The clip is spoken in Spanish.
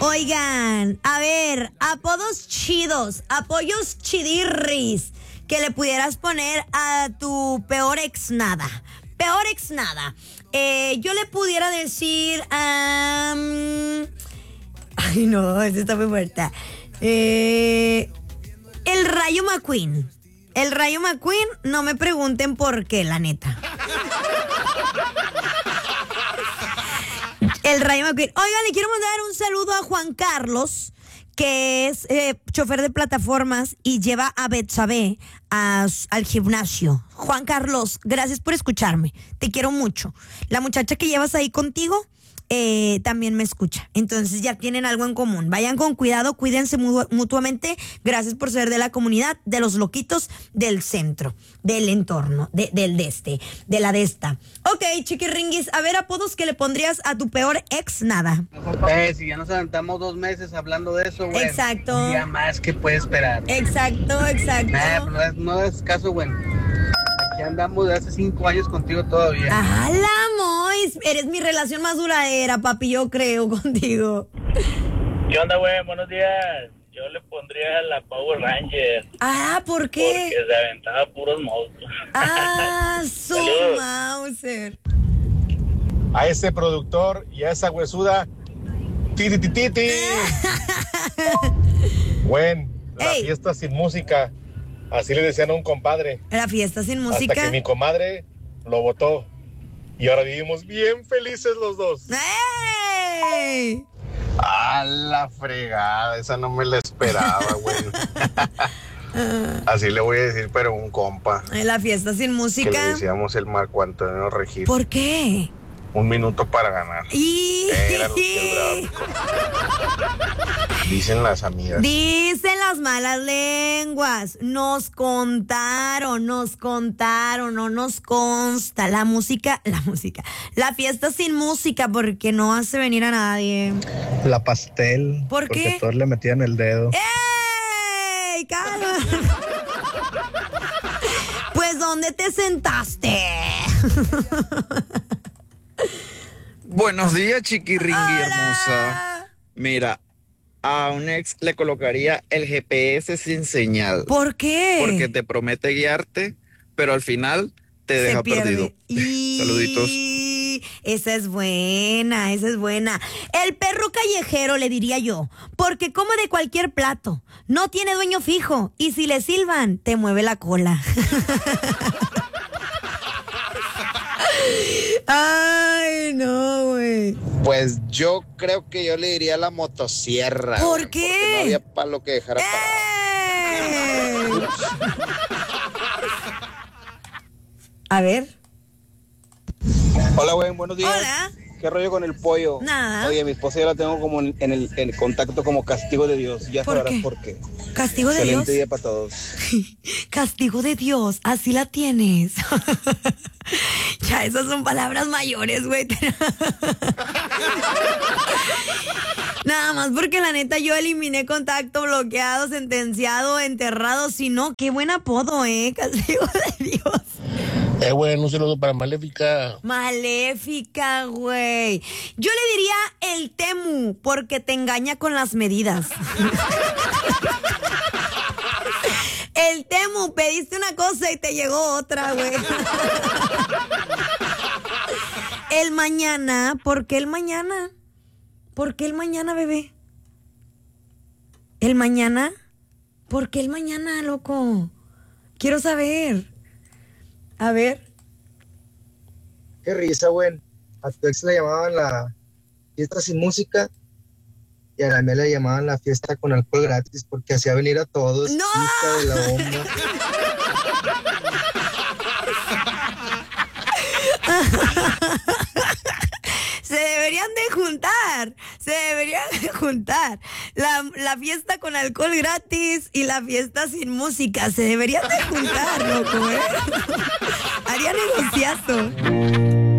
Oigan, a ver, apodos chidos, apoyos chidirris que le pudieras poner a tu peor ex nada. Peor ex nada. Yo le pudiera decir... ay, no, esta está muy fuerte. El Rayo McQueen. El Rayo McQueen, no me pregunten por qué, la neta. El Rayo McQueen. Oigan, le quiero mandar un saludo a Juan Carlos, que es chofer de plataformas y lleva a Betsabe al gimnasio. Juan Carlos, gracias por escucharme. Te quiero mucho. La muchacha que llevas ahí contigo también me escucha. Entonces ya tienen algo en común. Vayan con cuidado, cuídense mutuamente. Gracias por ser de la comunidad, de los loquitos del centro, del entorno, de la de esta. Ok, chiquirringuis, a ver, apodos que le pondrías a tu peor ex nada. Si ya nos aventamos 2 meses hablando de eso, güey. Exacto. Un día más que puede esperar. Exacto. No es caso, güey. Aquí andamos de hace 5 años contigo todavía. ¡Hala, Mois! Eres mi relación más duradera, papi, yo creo, contigo. ¿Qué onda, güey? Buenos días. Yo le pondría la Power Ranger. Ah, ¿por qué? Porque se aventaba puros monstruos. Ah, su Mauser. A ese productor y a esa huesuda. ¡Titi! Güey, la fiesta sin música. Así le decían a un compadre. La fiesta sin música. Hasta que mi comadre lo botó. Y ahora vivimos bien felices los dos. ¡Ey! ¡A la fregada! Esa no me la esperaba, güey. Así le voy a decir, pero un compa. La fiesta sin música. Que le decíamos el Marco Antonio Regil. ¿Por qué? 1 minuto para ganar. Era lo que duraba. Dicen las amigas. Dicen las malas lenguas. Nos contaron, no nos consta. La fiesta sin música, porque no hace venir a nadie. La pastel. ¿Por qué? Porque todos le metían el dedo. ¡Ey! ¡Calma! Pues, ¿dónde te sentaste? Buenos días, chiquirringui Hola. hermosa. Mira, a un ex le colocaría el GPS sin señal. ¿Por qué? Porque te promete guiarte, pero al final te deja perdido. Saluditos. Esa es buena. El perro callejero, le diría yo, porque come de cualquier plato, no tiene dueño fijo, y si le silban, te mueve la cola. Ay, no, güey. Pues yo creo que yo le diría la motosierra. ¿Por qué? Porque no había palo que dejara parado. A ver. Hola, güey, buenos días. Hola. ¿Qué rollo con el pollo? Nada. Oye, mi esposa yo la tengo como en el contacto como castigo de Dios. Ya ¿Por sabrás qué? por qué. ¿Castigo de Excelente Dios? día para todos. Castigo de Dios, así la tienes. Ya, esas son palabras mayores, güey. Nada más porque la neta yo eliminé contacto, bloqueado, sentenciado, enterrado. Si no, qué buen apodo, Castigo de Dios. Güey, un saludo para Maléfica. Maléfica, güey. Yo le diría el Temu, porque te engaña con las medidas. El Temu, pediste una cosa y te llegó otra, güey. El mañana, ¿por qué el mañana? ¿Por qué el mañana, bebé? ¿El mañana? ¿Por qué el mañana, loco? Quiero saber. A ver. Qué risa, güey. A tu ex le llamaban la fiesta sin música y a la mía le llamaban la fiesta con alcohol gratis porque hacía venir a todos. ¡No! Hija de la bomba. Se deberían de juntar. La fiesta con alcohol gratis y la fiesta sin música. Se deberían de juntar, loco, Haría negociazo.